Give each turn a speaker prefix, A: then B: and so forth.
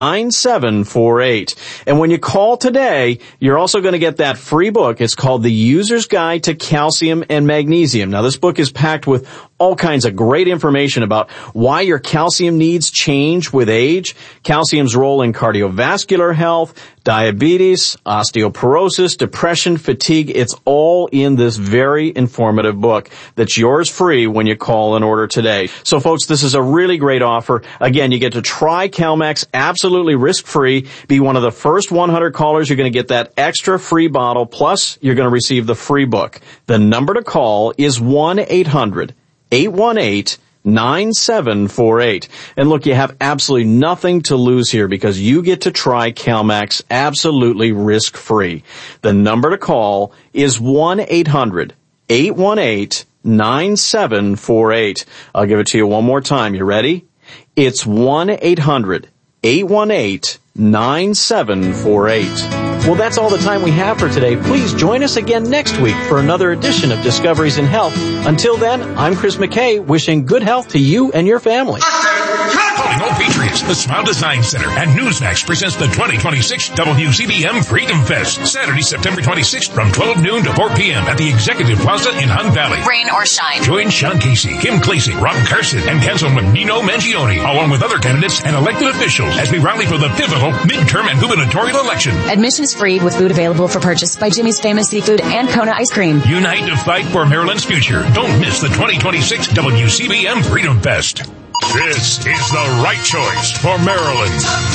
A: 9748. And when you call today, you're also going to get that free book. It's called The User's Guide to Calcium and Magnesium. Now, this book is packed with all kinds of great information about why your calcium needs change with age, calcium's role in cardiovascular health, diabetes, osteoporosis, depression, fatigue. It's all in this very informative book that's yours free when you call and order today. So folks, this is a really great offer. Again, you get to try CalMax absolutely risk-free. Be one of the first 100 callers. You're going to get that extra free bottle, plus you're going to receive the free book. The number to call is 1-800-818-9748. And look, you have absolutely nothing to lose here because you get to try CalMax absolutely risk-free. The number to call is 1-800-818-9748. I'll give it to you one more time. You ready? It's 1-800-818-9748. Well, that's all the time we have for today. Please join us again next week for another edition of Discoveries in Health. Until then, I'm Chris McKay, wishing good health to you and your family.
B: Calling all Patriots, the Smile Design Center and Newsmax presents the 2026 WCBM Freedom Fest, Saturday, September 26th from 12 noon to 4 p.m. at the Executive Plaza in Hunt Valley.
C: Rain or shine.
B: Join Sean Casey, Kim Clasey, Rob Carson, and Councilman Nino Mangione, along with other candidates and elected officials as we rally for the pivotal midterm and gubernatorial election.
C: Admission is free with food available for purchase by Jimmy's Famous Seafood and Kona Ice Cream.
B: Unite to fight for Maryland's future. Don't miss the 2026 WCBM Freedom Fest. This is the right choice for Maryland.